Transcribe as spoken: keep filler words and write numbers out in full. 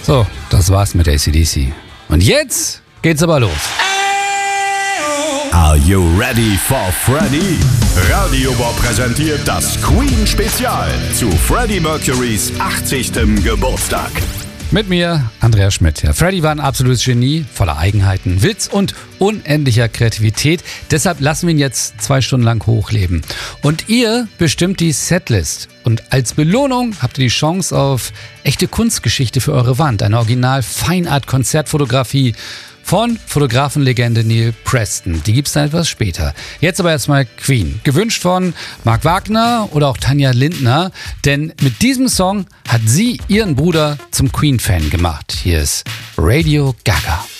So, das war's mit A C D C. Und jetzt geht's aber los. Are you ready for Freddie? Radio Bob präsentiert das Queen-Spezial zu Freddie Mercurys achtzigsten Geburtstag. Mit mir, Andreas Schmidt. Ja, Freddie war ein absolutes Genie, voller Eigenheiten, Witz und unendlicher Kreativität. Deshalb lassen wir ihn jetzt zwei Stunden lang hochleben. Und ihr bestimmt die Setlist. Und als Belohnung habt ihr die Chance auf echte Kunstgeschichte für eure Wand. Eine Original-Feinart-Konzertfotografie von Fotografenlegende Neil Preston. Die gibt's dann etwas später. Jetzt aber erstmal Queen. Gewünscht von Mark Wagner oder auch Tanja Lindner. Denn mit diesem Song hat sie ihren Bruder zum Queen-Fan gemacht. Hier ist Radio Gaga.